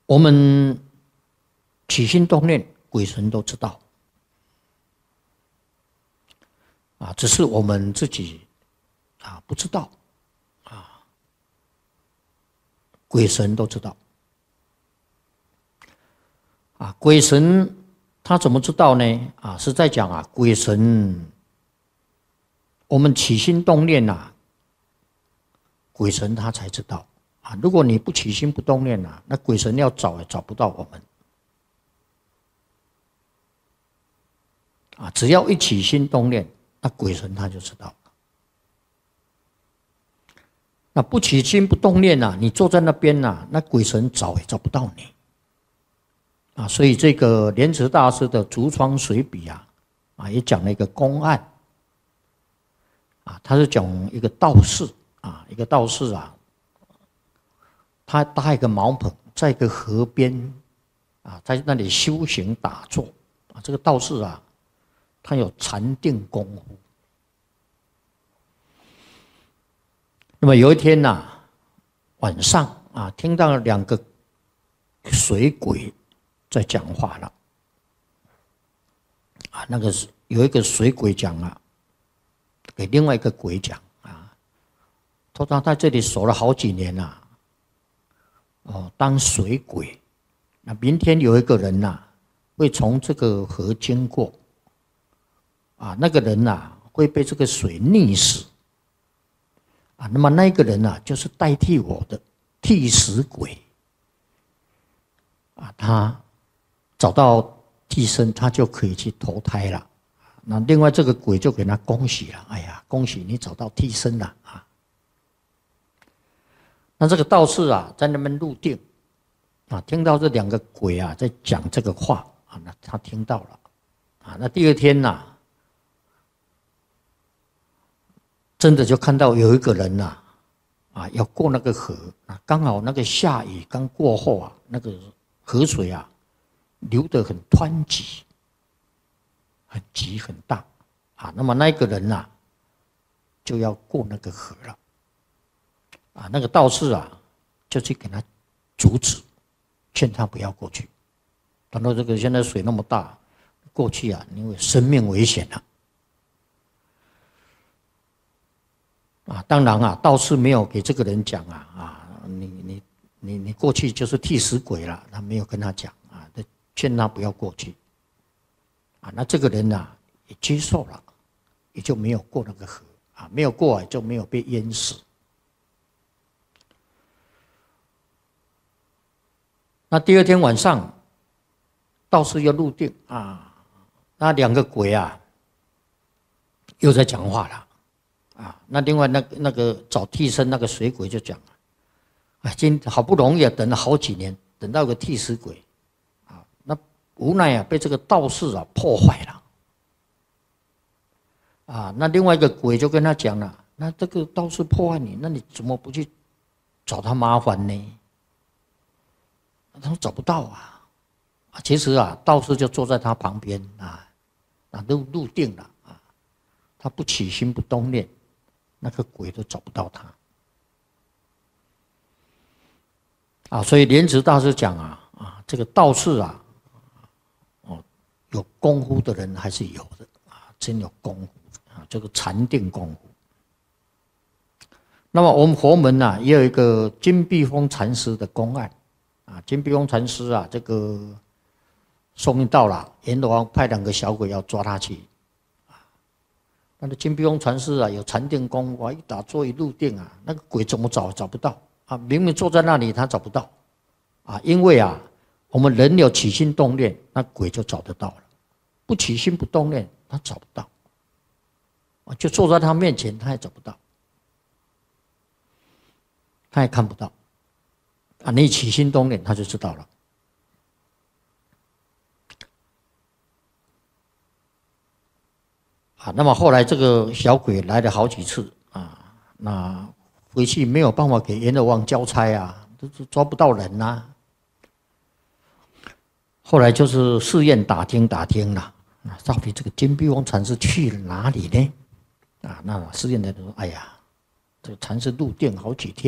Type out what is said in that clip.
我们起心动念，鬼神都知道啊，只是我们自己不知道啊，鬼神都知道啊。鬼神他怎么知道呢？是在讲鬼神，我们起心动念鬼神他才知道啊。如果你不起心不动念那鬼神要找也找不到我们啊。只要一起心动念，那鬼神他就知道了。那不起心不动念你坐在那边那鬼神找也找不到你啊。所以这个莲池大师的《竹窗随笔》也讲了一个公案他是讲一个道士一个道士他搭一个茅棚，在一个河边在那里修行打坐这个道士他有禅定功夫。那么有一天晚上听到两个水鬼在讲话了那个有一个水鬼讲给另外一个鬼讲说他在这里守了好几年当水鬼。那明天有一个人会从这个河经过那个人会被这个水溺死那么那个人就是代替我的替死鬼他找到替身，他就可以去投胎了。那另外这个鬼就给他恭喜了，哎呀，恭喜你找到替身了那这个道士在那边入定听到这两个鬼在讲这个话那他听到了那第二天真的就看到有一个人要过那个河刚好那个下雨刚过后那个河水流得很湍急，很急很大那么那个人就要过那个河了那个道士就去给他阻止，劝他不要过去。他说这个现在水那么大，过去因为生命危险当然道士没有给这个人讲你过去就是替死鬼了，他没有跟他讲劝他不要过去那这个人也接受了，也就没有过那个河没有过就没有被淹死。那第二天晚上，道士又入定那两个鬼又在讲话了那另外那个找替身那个水鬼就讲今好不容易等了好几年，等到个替死鬼那无奈被这个道士破坏了那另外一个鬼就跟他讲了，那这个道士破坏你，那你怎么不去找他麻烦呢？他说找不到其实道士就坐在他旁边都入定了他不起心不动念，那个鬼都找不到他所以莲池大师讲这个道士有功夫的人还是有的真有功夫这个禅定功夫。那么我们佛门也有一个金碧峰禅师的公案金碧峰禅师这个寿命到了，阎罗王派两个小鬼要抓他去那个金碧峰禅师有禅定功夫一打坐一入定那个鬼怎么找不到明明坐在那里他找不到因为我们人有起心动念，那鬼就找得到了；不起心不动念，他找不到就坐在他面前他也找不到，他也看不到你起心动念他就知道了那么后来这个小鬼来了好几次那回去没有办法给阎罗王交差都抓不到人后来就是寺院打听了到底这个金碧峰禅师去了哪里呢那寺院的人说，哎呀，这个禅师入定好几天